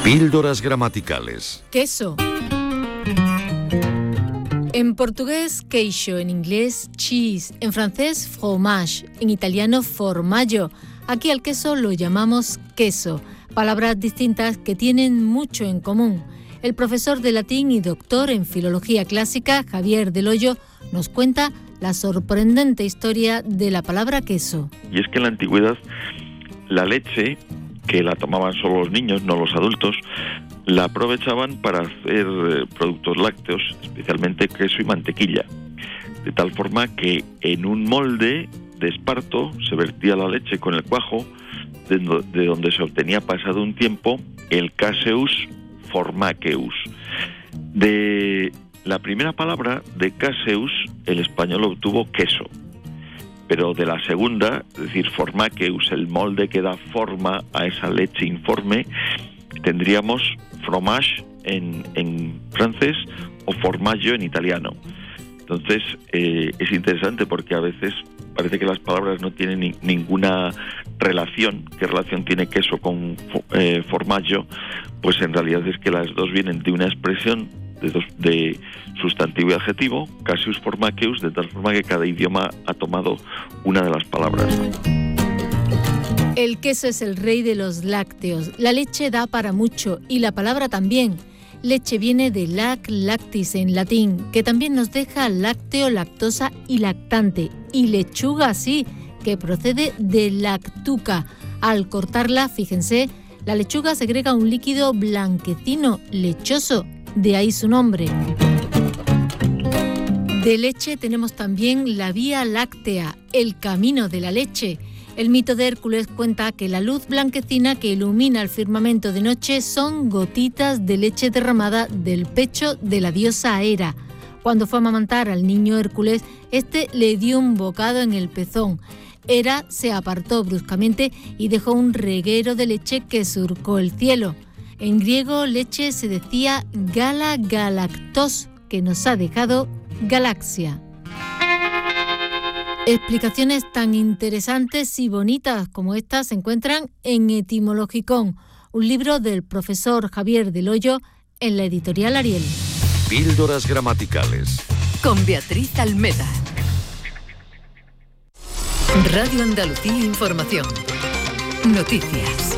Píldoras gramaticales. Queso. En portugués, queixo, en inglés, cheese, en francés, fromage, en italiano, formaggio. Aquí al queso lo llamamos queso, palabras distintas que tienen mucho en común. El profesor de latín y doctor en filología clásica, Javier del Hoyo, nos cuenta la sorprendente historia de la palabra queso. Y es que en la antigüedad la leche, que la tomaban solo los niños, no los adultos, la aprovechaban para hacer productos lácteos, especialmente queso y mantequilla. De tal forma que en un molde de esparto se vertía la leche con el cuajo, de donde se obtenía pasado un tiempo el caseus formaceus. De la primera palabra de caseus, el español obtuvo queso. Pero de la segunda, es decir, formaceus, el molde que da forma a esa leche informe, tendríamos fromage en francés o formaggio en italiano. Entonces, es interesante porque a veces parece que las palabras no tienen ninguna relación. ¿Qué relación tiene queso con formaggio? Pues en realidad es que las dos vienen de una expresión de sustantivo y adjetivo, caseus formaceus, de tal forma que cada idioma ha tomado una de las palabras. El queso es el rey de los lácteos. La leche da para mucho y la palabra también. Leche viene de lac, lactis en latín, que también nos deja lácteo, lactosa y lactante. Y lechuga, sí, que procede de lactuca. Al cortarla, fíjense, la lechuga segrega un líquido blanquecino, lechoso, de ahí su nombre. De leche tenemos también la Vía Láctea, el camino de la leche. El mito de Hércules cuenta que la luz blanquecina que ilumina el firmamento de noche son gotitas de leche derramada del pecho de la diosa Hera. Cuando fue a amamantar al niño Hércules, este le dio un bocado en el pezón. Hera se apartó bruscamente y dejó un reguero de leche que surcó el cielo. En griego, leche se decía gala galactos, que nos ha dejado galaxia. Explicaciones tan interesantes y bonitas como estas se encuentran en Etimologicón, un libro del profesor Javier del Hoyo en la editorial Ariel. Píldoras gramaticales. Con Beatriz Almeda. Radio Andalucía Información. Noticias.